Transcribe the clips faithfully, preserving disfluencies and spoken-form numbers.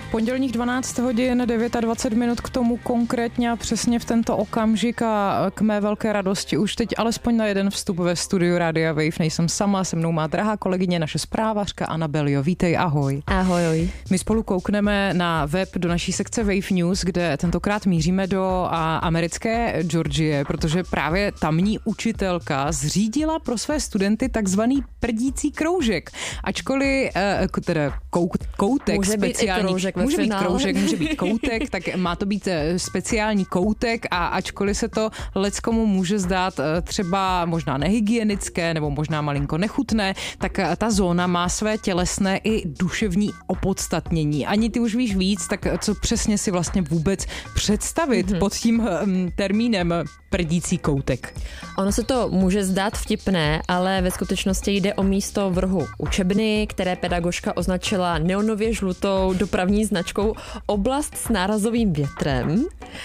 Pondělních dvanáct hodin dvacet devět minut k tomu konkrétně a přesně v tento okamžik a k mé velké radosti už teď alespoň na jeden vstup ve studiu Rádia Wave nejsem sama, se mnou má drahá kolegyně, naše zprávařka Anna Belio. Vítej, ahoj. Ahoj. My spolu koukneme na web do naší sekce Wave News, kde tentokrát míříme do americké Georgie, protože právě tamní učitelka zřídila pro své studenty takzvaný prdící kroužek. Ačkoliv teda koutek může speciální, být kroužek může být finále. kroužek, může být koutek, tak má to být speciální koutek a ačkoliv se to leckomu může zdát třeba možná nehygienické nebo možná malinko nechutné, tak ta zóna má své tělesné i duševní opodstatnění. Ani ty už víš víc, tak co přesně si vlastně vůbec představit mm-hmm. pod tím um, termínem prdící koutek? Ono se to může zdát vtipné, ale ve skutečnosti jde o místo vrhu učebny, které pedagožka označila neonově žlutou dopravní značkou oblast s nárazovým větrem.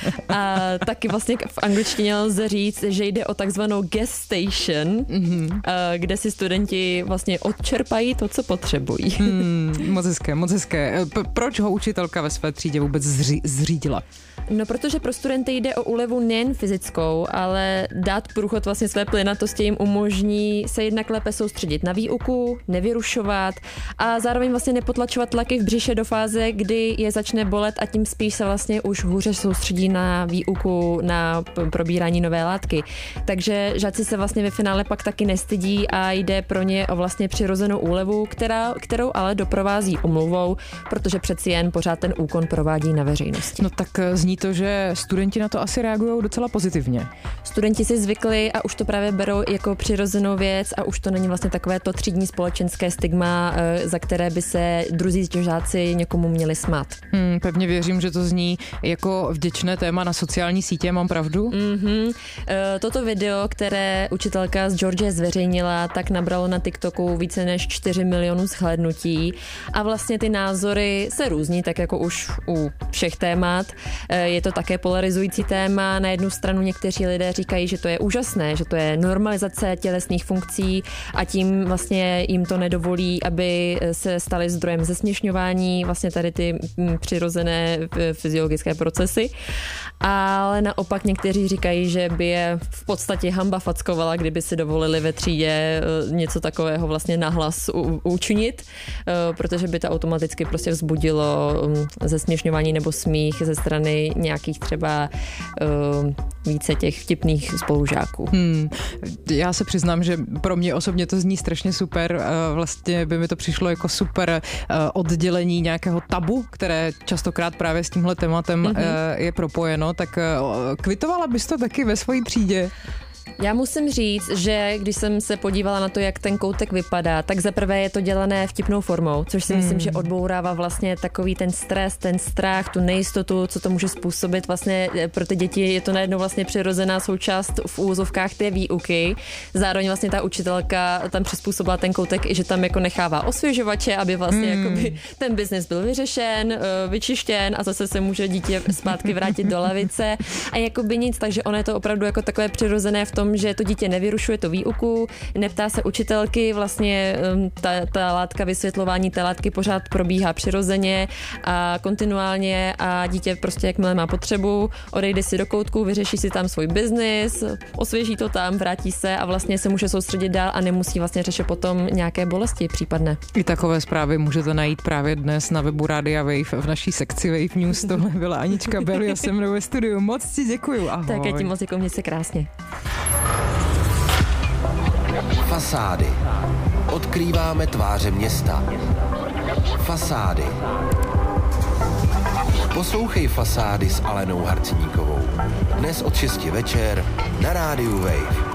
A taky vlastně v angličtině lze říct, že jde o takzvanou guest station, mm-hmm. kde si studenti vlastně odčerpají to, co potřebují. Hmm, moc hezké, moc hezké. P- proč ho učitelka ve své třídě vůbec zři- zřídila? No, protože pro studenty jde o úlevu nejen fyzickou, ale dát průchod vlastně své plynatosti jim umožní se jednak lépe soustředit na výuku, nevyrušovat a zároveň vlastně nepotlačovat tlaky v břiše do fáze, kdy je začne bolet a tím spíš se vlastně už hůře soustředí na výuku, na probírání nové látky. Takže žáci se vlastně ve finále pak taky nestydí a jde pro ně o vlastně přirozenou úlevu, která, kterou ale doprovází omluvou, protože přeci jen pořád ten úkon provádí na veřejnosti. No tak zní to, že studenti na to asi reagují docela pozitivně. Studenti si zvykli a už to právě berou jako přirozenou věc a už to není vlastně takové to třídní společenské stigma, za které by se druzí žáci někomu měli smát. Hmm, pevně věřím, že to zní jako vděčné téma na sociální sítě, mám pravdu? Mm-hmm. Toto video, které učitelka z Georgie zveřejnila, tak nabralo na TikToku více než čtyři miliony shlédnutí a vlastně ty názory se různí, tak jako už u všech témat. Je to také polarizující téma. Na jednu stranu někteří lidé říkají, že to je úžasné, že to je normalizace tělesných funkcí a tím vlastně jim to nedovolí, aby se staly zdrojem zesměšňování, vlastně tady ty přirozené fyziologické procesy. Ale naopak někteří říkají, že by je v podstatě hanba fackovala, kdyby si dovolili ve třídě něco takového vlastně nahlas učinit, protože by to automaticky prostě vzbudilo zesměšňování nebo smích ze strany nějakých třeba uh, více těch vtipných spolužáků. Hmm. Já se přiznám, že pro mě osobně to zní strašně super. Uh, vlastně by mi to přišlo jako super uh, oddělení nějakého tabu, které častokrát právě s tímhle tématem mm-hmm. uh, je propojeno. Tak uh, kvitovala bys to taky ve své třídě? Já musím říct, že když jsem se podívala na to, jak ten koutek vypadá, tak zaprvé je to dělané vtipnou formou, což si myslím, hmm. že odbourává vlastně takový ten stres, ten strach, tu nejistotu, co to může způsobit. Vlastně pro ty děti je to najednou vlastně přirozená součást v úvozovkách té výuky. Zároveň vlastně ta učitelka tam přizpůsobila ten koutek, že tam jako nechává osvěžovače, aby vlastně hmm. jakoby ten biznis byl vyřešen, vyčištěn a zase se může dítě zpátky vrátit do lavice a jakoby nic, takže ono je to opravdu jako takové přirozené v tom, že to dítě nevyrušuje to výuku, neptá se učitelky, vlastně ta, ta látka vysvětlování té látky pořád probíhá přirozeně a kontinuálně a dítě prostě jakmile má potřebu, odejde si do koutku, vyřeší si tam svůj biznis, osvěží to tam, vrátí se a vlastně se může soustředit dál a nemusí vlastně řešit potom nějaké bolesti případné. I takové zprávy můžete najít právě dnes na webu Rádia Wave v naší sekci Wave News. Tohle byla Anička Belio se mnou ve studiu. Moc ti děkuju. Ahoj. Tak já ti moc děkuju, měj se krásně. Fasády. Odkrýváme tváře města. Fasády. Poslouchej Fasády s Alenou Harcníkovou. Dnes od šesti večer na rádiu Wave.